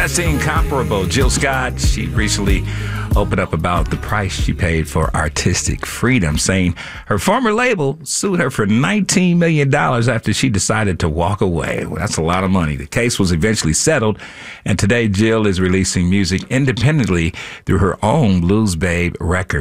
That's the incomparable Jill Scott. She recently opened up about the price she paid for artistic freedom, saying her former label sued her for $19 million after she decided to walk away. Well, that's a lot of money. The case was eventually settled, and today Jill is releasing music independently through her own Blues Babe record.